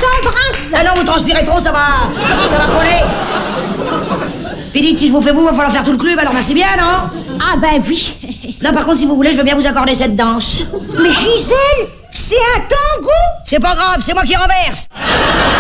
s'embrasse. Ah non, vous transpirez trop, ça va coller. Puis dites, si je vous fais vous, va falloir faire tout le club, alors merci bien, non? Ah ben oui. Non, par contre, si vous voulez, je veux bien vous accorder cette danse. Mais Gisèle, c'est un tango. C'est pas grave, c'est moi qui renverse.